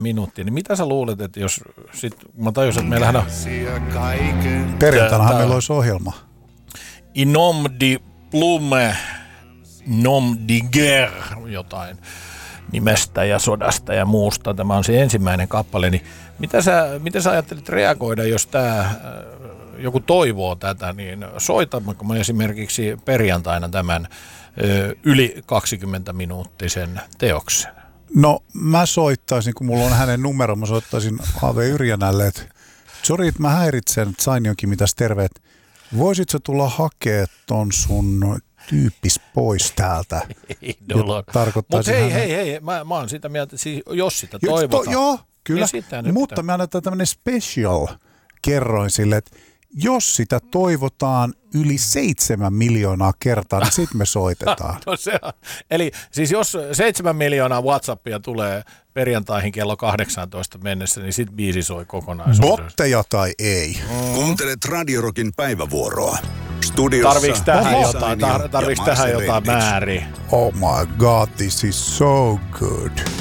minuuttia, niin mitä sä luulet, että jos sit, mä tajusin, että meillähän on perjantainahan meillä olisi ohjelma. Inom di plume, nom di guerre, jotain nimestä ja sodasta ja muusta. Tämä on se ensimmäinen kappale. Niin mitä sä ajattelit reagoida, jos joku toivoo tätä, niin soitammeko me esimerkiksi perjantaina tämän yli 20-minuuttisen teoksen? No mä soittaisin, kun mulla on hänen numero, mä soittaisin A.V. Yrjänälle, että sori, että mä häiritsen, että sain jonkin mitäs terveet. Voisit sä tulla hakee ton sun tyyppis pois täältä? Mutta hei, mä oon sitä mieltä, että jos sitä toivotaan. Joo, kyllä, mutta me annetaan tämmönen special kerroin sille, että jos sitä toivotaan yli 7 miljoonaa kertaa, niin sit me soitetaan. No se on. Eli siis jos 7 miljoonaa WhatsAppia tulee perjantaihin kello 18 mennessä, niin sit biisi soi kokonaisuudessa. Botteja tai ei. Kuuntelet Radio Rockin päivävuoroa. Studiossa Tarviiks tähän jotain määriä? Oh my god, this is so good.